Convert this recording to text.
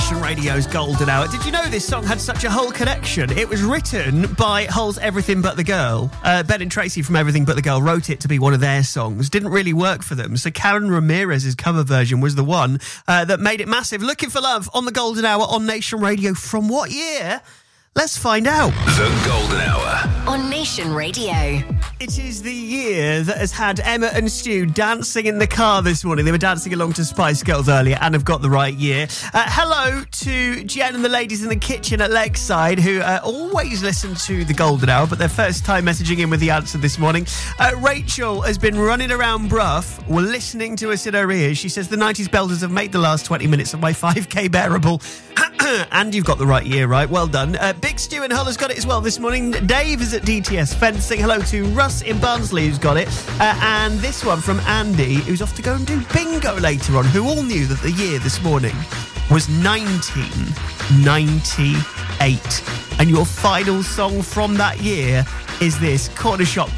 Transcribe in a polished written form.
Nation Radio's Golden Hour. Did you know this song had such a Hull connection? It was written by Hull's Everything But the Girl. Ben and Tracy from Everything But the Girl wrote it to be one of their songs. Didn't really work for them, so Karen Ramirez's cover version was the one that made it massive. Looking for Love on the Golden Hour on Nation Radio. From what year? Let's find out. The Golden Hour on Nation Radio. It is the year that has had Emma and Stu dancing in the car this morning. They were dancing along to Spice Girls earlier and have got the right year. Hello to Jen and the ladies in the kitchen at Lakeside who always listen to the Golden Hour, but their first time messaging in with the answer this morning. Rachel has been running around Brough listening to us in her ears. She says the 90s belters have made the last 20 minutes of my 5k bearable. And you've got the right year, right? Well done. Big Stu in Hull has got it as well this morning. Dave is at DTS Fencing. Hello to Russ in Barnsley who's got it. And this one from Andy who's off to go and do bingo later on, who all knew that the year this morning was 1998. And your final song from that year is this Corner Shop